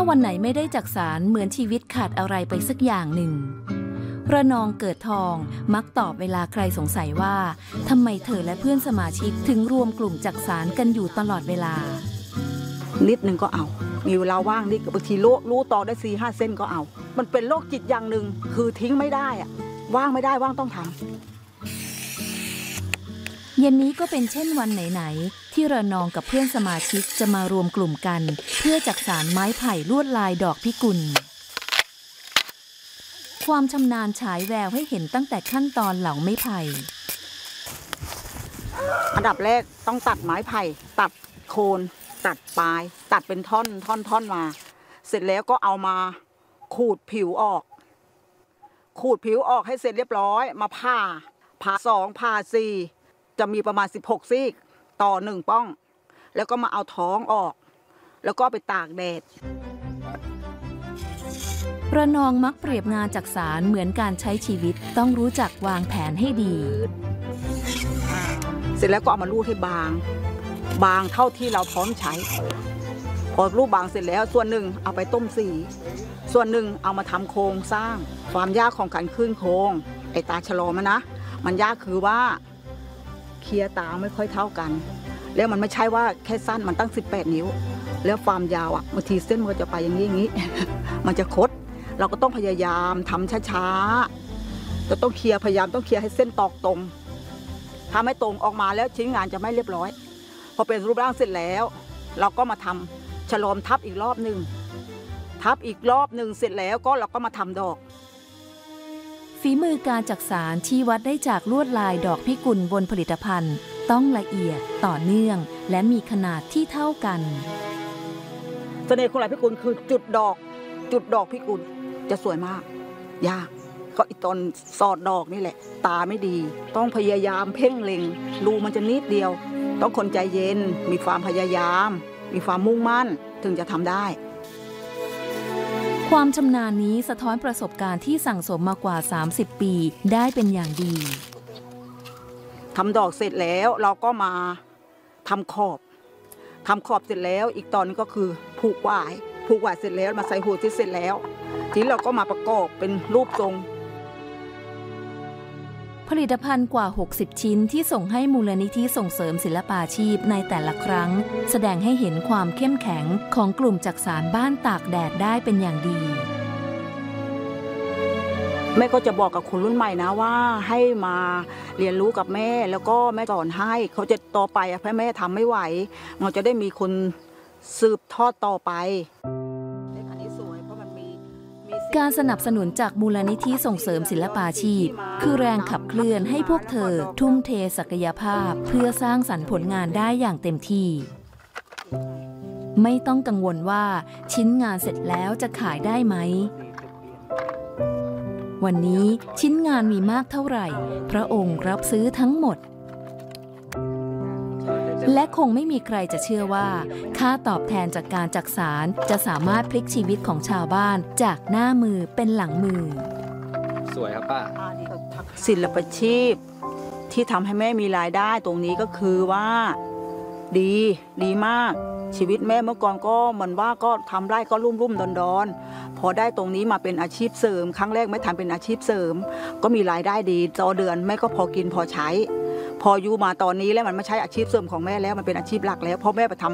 วันไหนไม่ได้จักสานเหมือนชีวิตขาดอะไรไปสักอย่างหนึ่งระนองเกิดทองมักตอบเวลาใครสงสัยว่าทำไมเธอและเพื่อนสมาชิกถึงรวมกลุ่มจักสานกันอยู่ตลอดเวลานิดนึงก็เอามีเวลาว่างนิดบางทีรู้ต่อได้4-5 เส้นก็เอามันเป็นโรคจิตอย่างหนึ่งคือทิ้งไม่ได้อะว่างไม่ได้ว่างต้องทำเย็นนี้ก็เป็นเช่นวันไหนๆที่ระนองกับเพื่อนสมาชิกจะมารวมกลุ่มกันเพื่อจักสานไม้ไผ่ลวดลายดอกพิกุลความชำนาญฉายแววให้เห็นตั้งแต่ขั้นตอนเหลาไม้ไผ่อันดับแรกต้องตัดไม้ไผ่ตัดโคนตัดปลายตัดเป็นท่อนมาเสร็จแล้วก็เอามาขูดผิวออกให้เสร็จเรียบร้อยมาผ่า2ผ่า4จะมีประมาณ16 ซี่ต่อ1ป้องแล้วก็มาเอาท้องออกแล้วก็ไปตากแดดระนองมักเปรียบงานจักสานเหมือนการใช้ชีวิตต้องรู้จักวางแผนให้ดีเสร็จแล้วก็เอามาลูบให้บางเท่าที่เราพร้อมใช้พอลูบบางเสร็จแล้วส่วนหนึ่งเอาไปต้มสีส่วนหนึ่งเอามาทำโครงสร้างความยากของการขึ้นโครงไอ้ตาชะลอมันยากคือว่าเคลียร์ตาไม่ค่อยเท่ากันแล้วมันไม่ใช่ว่าแค่สั้นมันตั้ง18 นิ้วแล้วความยาวบางทีเส้นมันจะไปอย่างนี้ มันจะคดเราก็ต้องพยายามทำช้าๆจะต้องเคลียร์พยายามต้องเคลียร์ให้เส้นตอกตรงถ้าไม่ตรงออกมาแล้วชิ้นงานจะไม่เรียบร้อยพอเป็นรูปร่างเสร็จแล้วเราก็มาทำฉลอมทับอีกรอบหนึ่งเสร็จแล้วก็เราก็มาทำดอกฝีมือการจักสานชี้วัดได้จากลวดลายดอกพิกุลบนผลิตภัณฑ์ต้องละเอียดต่อเนื่องและมีขนาดที่เท่ากันเสน่ห์ของลายพิกุลคือจุดดอกพิกุลจะสวยมากยากก็อีตอนสอดดอกนี่แหละตาไม่ดีต้องพยายามเพ่งเล็งรูมันจะนิดเดียวต้องคนใจเย็นมีความพยายามมีความมุ่งมั่นถึงจะทำได้ความชำนาญนี้สะท้อนประสบการณ์ที่สั่งสมมากว่า30 ปีได้เป็นอย่างดีทำดอกเสร็จแล้วเราก็มาทำขอบเสร็จแล้วอีกตอนนึงก็คือผูกหวายเสร็จแล้วมาใส่หัวที่เสร็จแล้วทีนี้เราก็มาประกอบเป็นรูปทรงผลิตภัณฑ์กว่า60 ชิ้นที่ส่งให้มูลนิธิส่งเสริมศิลปาชีพในแต่ละครั้งแสดงให้เห็นความเข้มแข็งของกลุ่มจักสานบ้านตากแดดได้เป็นอย่างดีแม่ก็จะบอกกับคนรุ่นใหม่นะว่าให้มาเรียนรู้กับแม่แล้วก็แม่สอนให้เขาจะต่อไปเพราะแม่ทำไม่ไหวเราจะได้มีคนสืบทอดต่อไปการสนับสนุนจากมูลนิธิส่งเสริมศิลปาชีพคือแรงขับเคลื่อนให้พวกเธอทุ่มเทศักยภาพเพื่อสร้างสรรค์ผลงานได้อย่างเต็มที่ไม่ต้องกังวลว่าชิ้นงานเสร็จแล้วจะขายได้ไหมวันนี้ชิ้นงานมีมากเท่าไหร่พระองค์รับซื้อทั้งหมดและคงไม่มีใครจะเชื่อว่าค่าตอบแทนจากการจักสานจะสามารถพลิกชีวิตของชาวบ้านจากหน้ามือเป็นหลังมือสวยครับป้าศิลปาชีพที่ทำให้แม่มีรายได้ตรงนี้ก็คือว่าดีมากชีวิตแม่เมื่อก่อนก็เหมือนว่าก็ทำไร่ก็รุ่มดอนพอได้ตรงนี้มาเป็นอาชีพเสริมครั้งแรกไม่ทำเป็นอาชีพเสริมก็มีรายได้ดีต่อเดือนแม่ก็พอกินพอใช้พออยู่มาตอนนี้แล้วมันไม่ใช่อาชีพเสริมของแม่แล้วมันเป็นอาชีพหลักแล้วเพราะแม่ไปทำ